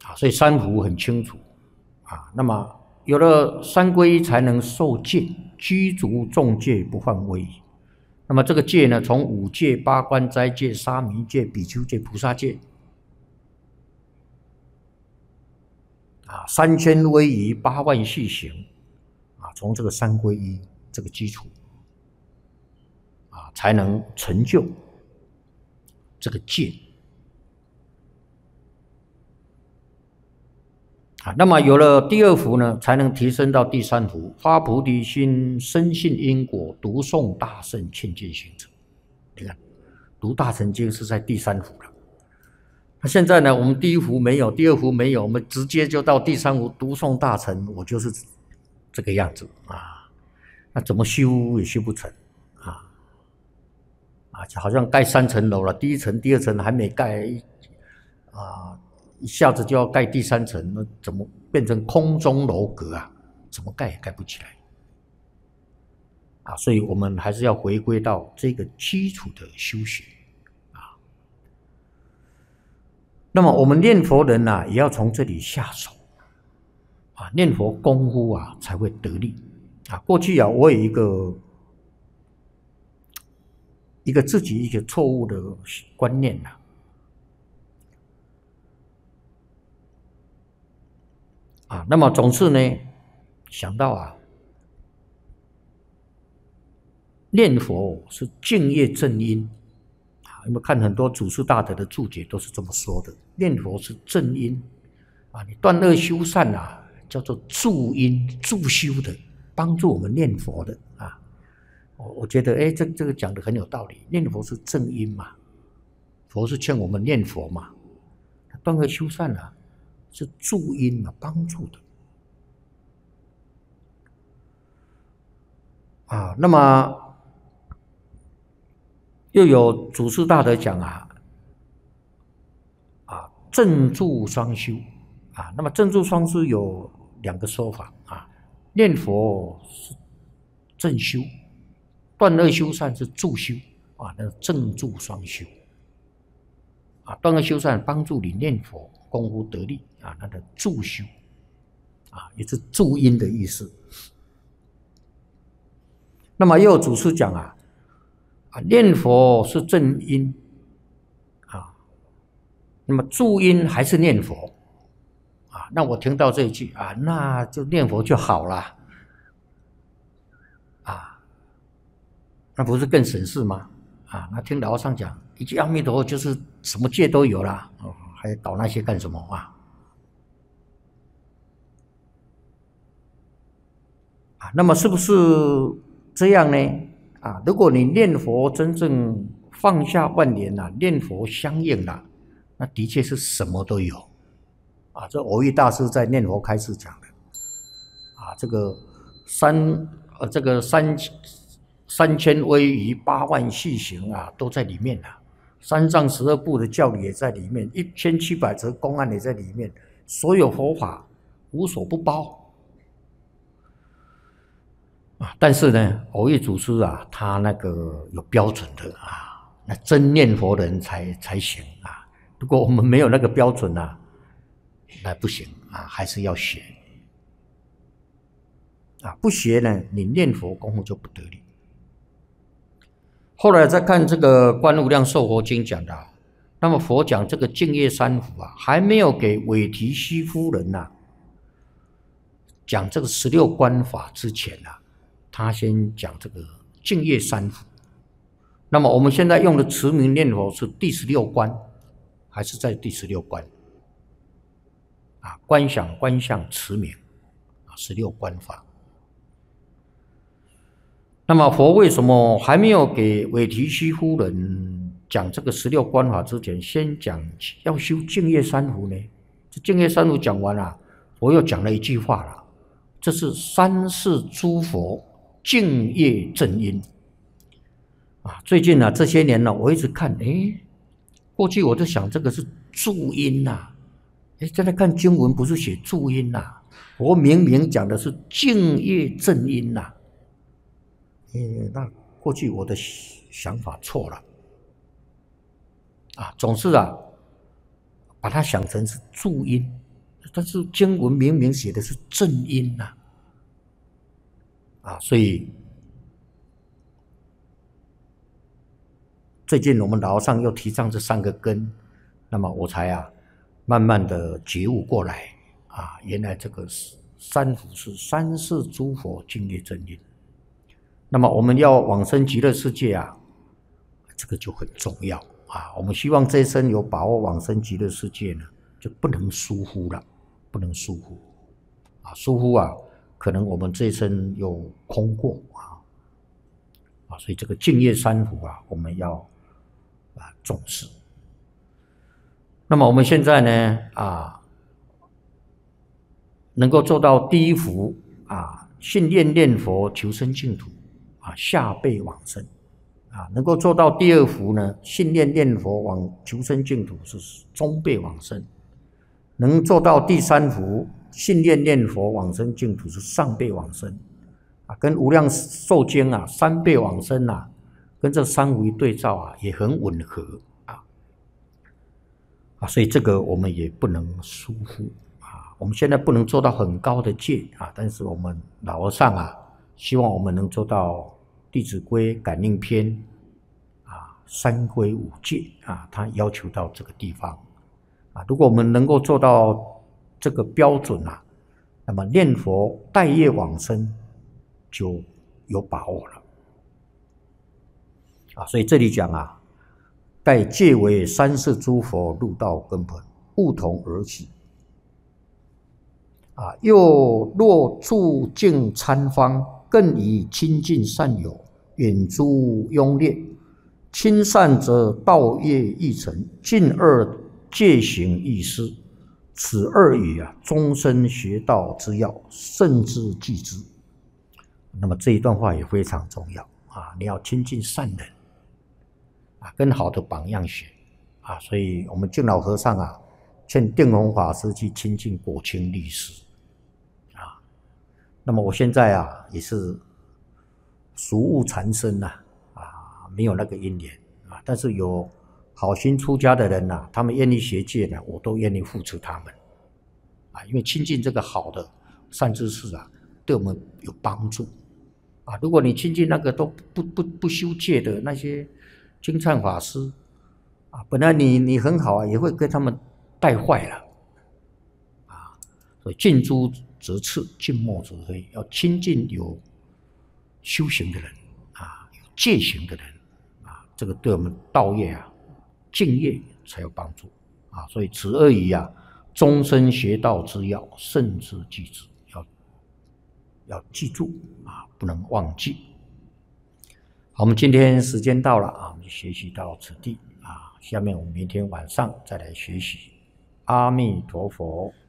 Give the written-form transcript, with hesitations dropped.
啊，所以三福很清楚啊。那么有了三皈依，才能受戒，居足众戒，不犯威仪。那么这个戒呢，从五戒、八关斋戒、沙弥戒、比丘戒、菩萨戒啊，3000威仪，8万细行啊，从这个三皈依这个基础啊，才能成就这个戒啊。那么有了第二福呢，才能提升到第三福，发菩提心，深信因果，读诵大乘劝诫行者。你看，读大乘经是在第三福了。那现在呢，我们第一福没有，第二福没有，我们直接就到第三福，读诵大乘，我就是这个样子啊。那怎么修也修不成啊！好像盖3层楼了，第一层、第二层还没盖啊，一下子就要盖第3层，那怎么变成空中楼阁啊？怎么盖也盖不起来啊！所以我们还是要回归到这个基础的修学啊。那么我们念佛人啊，也要从这里下手啊，念佛功夫啊才会得力啊。过去啊，我有一个自己一个错误的观念啊，那么总是呢想到啊，念佛是净业正因啊，有没有看很多祖师大德的注解都是这么说的？念佛是正因啊，你断恶修善啊，叫做助因助修的，帮助我们念佛的啊。我觉得这个讲的很有道理，念佛是正因嘛，佛是劝我们念佛嘛，断恶修善啊是助因嘛，帮助的啊。那么又有祖师大德讲正助双修啊。那么正助双修有2个说法啊，念佛是正修，断恶修善是助修啊，那正助双修啊。断恶修善帮助你念佛功夫得力啊，那个助修啊，也是助因的意思。那么又有祖师讲念佛是正因啊，那么助因还是念佛啊？那我听到这一句啊，那就念佛就好了啊，那不是更省事吗？啊，那听老和尚讲一句阿弥陀佛，就是什么戒都有了哦，还搞那些干什么啊？那么是不是这样呢？啊，如果你念佛真正放下万年念佛相应那的确是什么都有啊。这蕅益大师在《念佛开示》讲的啊，这个3000威仪，8万细行都在里面3藏12部的教理也在里面，1700则公案也在里面，所有佛法无所不包。但是呢，蕅益祖师他那个有标准的那真念佛的人才行如果我们没有那个标准那不行还是要学不学呢，你念佛功夫就不得力。后来再看这个《观无量寿佛经》讲的那么佛讲这个净业三福还没有给韦提希夫人讲这个16观法之前他先讲这个净业三福。那么我们现在用的持名念佛是第16观，还是在第16观观想、观相、持名16观法。那么佛为什么还没有给韦提希夫人讲这个16观法之前，先讲要修净业三福呢？这净业三福讲完佛又讲了一句话这是三世诸佛净业正因最近这些年我一直看过去我就想这个是助因现在看经文不是写助因佛明明讲的是净业正因那过去我的想法错了总是把它想成是助因但是经文明明写的是正因呐，所以最近我们老和尚又提倡这3个根，那么我才慢慢的觉悟过来原来这个三福是三世诸佛净业正因。那么我们要往生极乐世界这个就很重要我们希望这一生有把握往生极乐世界呢，就不能疏忽了，不能疏忽疏忽可能我们这一生又空过所以这个净业三福我们要重视。那么我们现在呢能够做到第一福信愿念佛求生净土下辈往生能够做到第二福呢，信愿念佛求生净土是中辈往生，能做到第三福信愿念佛往生净土是上辈往生跟无量寿经三辈往生跟这三福一对照也很吻合所以这个我们也不能疏忽我们现在不能做到很高的戒但是我们老和尚希望我们能做到弟子规感应篇三归五戒他要求到这个地方如果我们能够做到这个标准那么念佛带业往生就有把握了所以这里讲待戒为三世诸佛入道根本，悟同而起又若住境参方，更以亲近善友，远诸庸劣。亲善则道业亦成，近恶戒行亦失。此二语终身学道之要，慎之记之。那么这一段话也非常重要你要亲近善人跟好的榜样学所以我们敬老和尚劝定弘法师去亲近果清律师那么我现在也是俗物缠身没有那个因缘但是有好心出家的人他们愿意学戒我都愿意扶持他们因为亲近这个好的善知识对我们有帮助如果你亲近那个都不修戒的那些经忏法师本来你很好也会跟他们带坏了所以近朱则赤，近墨则黑，要亲近有修行的人有戒行的人这个对我们道业敬业才有帮助所以此二语终身学道之要，慎之记之，要记住不能忘记。好，我们今天时间到了我们就学习到此地下面我们明天晚上再来学习。阿弥陀佛。